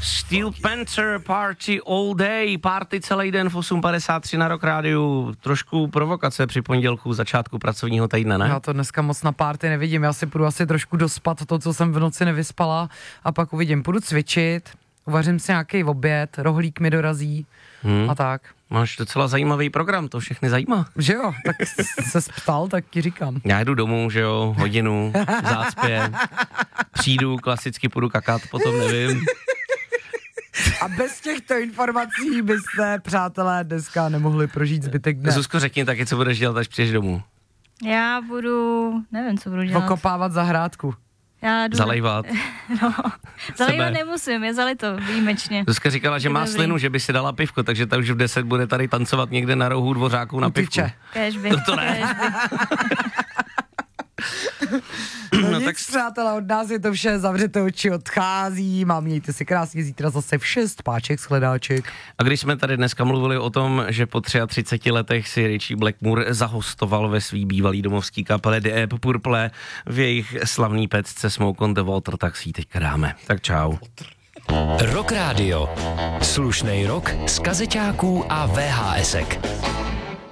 Steel Panther Party all day, party celý den v 8.53 na Rock Rádiu. Trošku provokace při pondělku, začátku pracovního týdne, ne? Já to dneska moc na party nevidím, já si půjdu asi trošku dospat to, co jsem v noci nevyspala a pak uvidím, půjdu cvičit, uvařím si nějaký oběd, rohlík mi dorazí a tak. Máš docela zajímavý program, to všechny zajímá. Že jo, tak se ptal, tak ti říkám. Já jdu domů, že jo, hodinu, v zácpě, přijdu, klasicky půjdu kakat, potom nevím. A bez těchto informací byste, přátelé, dneska nemohli prožít zbytek dne. Zuzko, řekni taky, co budeš dělat, až přijdeš domů. Já nevím, co budu dělat. Okopávat zahrádku. Já jdu... Zalejvat. No, zalejvat nemusím, je zalito výjimečně. Zuzka říkala, že má slinu, že by si dala pivko, takže ta už v 10 bude tady tancovat někde na rohu Dvořáku na pivku. Kéžby. To ne. No nic, tak... přátelé, od nás je to vše, zavřete oči, odchází, mějte si krásně, zítra zase v 6, páček, shledáček. A když jsme tady dneska mluvili o tom, že po 33 letech si Richie Blackmore zahostoval ve svý bývalý domovský kapele The Deep Purple v jejich slavný pecce Smoke on the Water, tak si ji teďka dáme. Tak čau. Rock Radio. Slušnej rock z kazeťáků a VHSek.